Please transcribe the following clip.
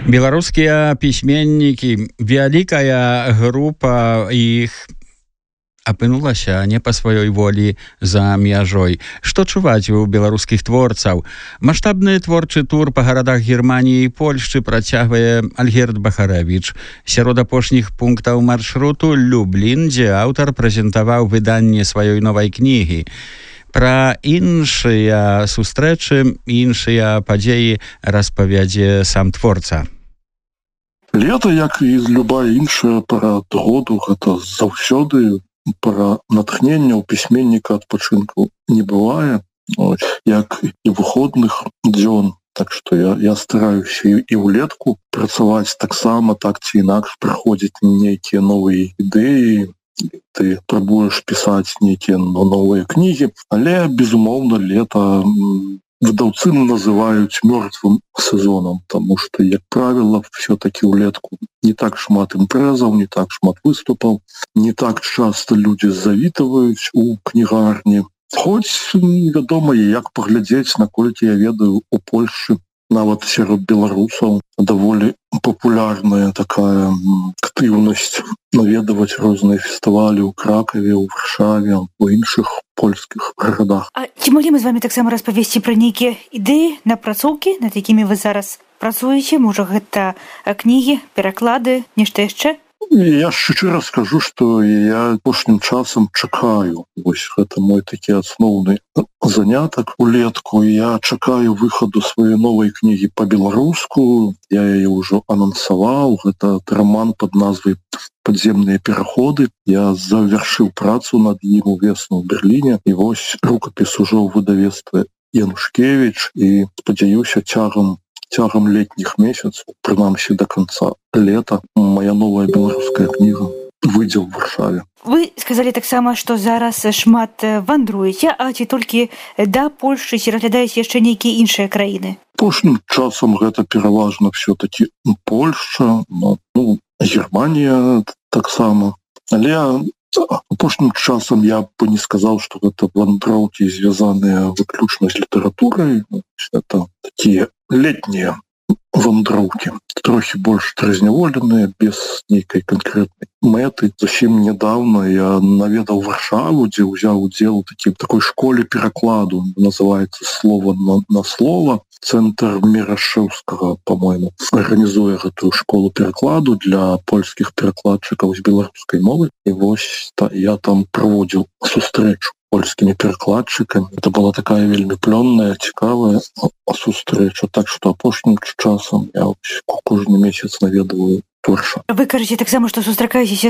Беларускія пісьменнікі, вялікая група іх апынулася не па сваёй волі за мяжой. Што чуваць у беларускіх творцаў? Маштабны творчы тур па гарадах Германіі і Польшчы працягвае Альгерд Бахарэвіч. Сярод апошніх пунктаў маршруту Люблін, дзе аўтар прэзентаваў выданне сваёй новай кнігі. Пра іншыя сустрэчы, іншыя падзеі распавядзе сам творца. Лето, як і любая іншая пара году, гэта заўсёды пара натхнення ў пісьменніка, адпачынку не бывае, як і выходных дзён. Так што я стараюся і ўлетку працаваць таксама, так ці інакш прыходзяць нейкія новыя ідэі, ты прабуеш пісаць нейкія новыя кнігі, але, безумоўна, лета выдаўцы называюць мёртвым сезонам, таму што, як правіла, все-таки ўлетку не так шмат імпрэзаў, не так шмат выступаў, не так часта людзі завітваюць у кнігарні. Хоць, вядома, як паглядзець, наколькі я ведаю, у Польшчы, нават сярод беларусаў, даволі папулярная такая актыўнасць наведаваць розныя фестывалі ў Кракаве, ў Варшаве, у іншых польскіх гарадах. А ці маглі мы з вамі таксама распавесці пра нейкія ідэі, напрацоўкі, над якімі вы зараз працуеце? Можа, гэта кнігі, пераклады, нешта яшчэ? Я шчыра скажу, што я апошнім часам чакаю. Вось гэта мой такі асноўны занятак улетку. Я чакаю выхаду сваёй новай кнігі па-беларуску. Я яе ўжо анансаваў. Гэта раман пад назвай «Падземныя пераходы». Я завяршыў працу над ім увесну ў Берліне. І вось рукапіс ужо ў выдавецтве Янушкевіч. І спадзяюся, цягам летніх месяцаў, прынамсі да канца лета, моя новая беларуская кніга выйдзе ў Варшаве. Вы сказалі таксама, што зараз шмат вандруеце, а ці толькі да Польшчы, ці разглядаеце яшчэ нейкія іншыя краіны? Апошнім часам гэта пераважна все-таки Польшча, Германія таксама. Але апошнім часам я бы не сказаў, што гэта вандроўкі, звязаныя выключна з літаратурай. Это такія летнія вандроўкі, трохі больш трызняволеныя, без нейкай канкрэтнай мэты. Зусім нядаўна я наведаў Варшаву, дзе ўзяў удзел у такой школе перакладу, называецца «Слова на слово». Цэнтр Мірашэўскага, па-мойму, арганізуе гэтую школу перакладу для польскіх перакладчыкаў з беларускай мовы. І вось я там праводзіў сустрэчу польскімі перакладчыкамі. Это была такая вельмі плённая, цікавая сустрэча. Так што апошнім часам я кожны месяц наведваю Варшаву. Вы кажаце таксама, што сустракаецеся